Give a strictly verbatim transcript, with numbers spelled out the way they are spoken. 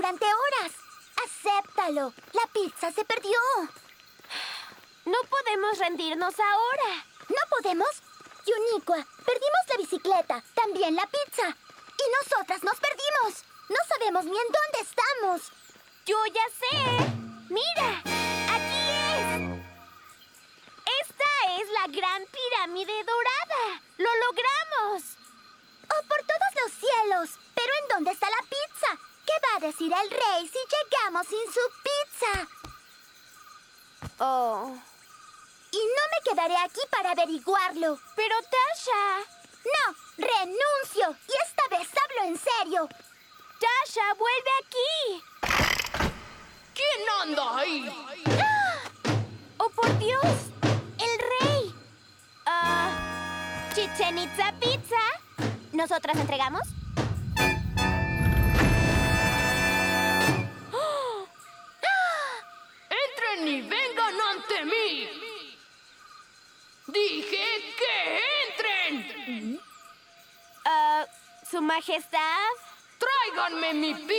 durante horas. Acéptalo. La pizza se perdió. No podemos rendirnos ahora. ¿No podemos? Yuniqua, perdimos la bicicleta, también la pizza. Y nosotras nos perdimos. No sabemos ni en dónde estamos. Yo ya sé. Mira, aquí es. Esta es la gran pirámide dorada. ¡Lo logramos! ¡Oh, por todos los cielos! ¿Pero en dónde está la pizza? ¿Qué va a decir el rey si llegamos sin su pizza? Oh. Y no me quedaré aquí para averiguarlo. Pero Tasha. No, renuncio. Y esta vez hablo en serio. Tasha, vuelve aquí. ¿Quién anda ahí? ¡Oh, por Dios! ¡El rey! Ah, Chichen Itza Pizza. ¿Nosotras entregamos? ¡Entren y vengan ante mí! ¡Dije que entren! Ah, ¿Su Majestad? ¡Tráiganme mi pizza!